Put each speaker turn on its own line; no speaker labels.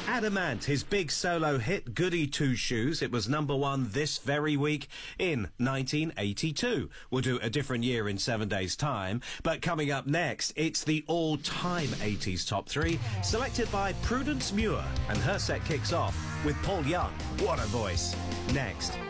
Adamant, his big solo hit, Goody Two Shoes. It was number one this very week in 1982. We'll do a different year in 7 days' time. But coming up next, it's the all-time 80s top three, selected by Prudence Muir. And her set kicks off with Paul Young. What a voice. Next.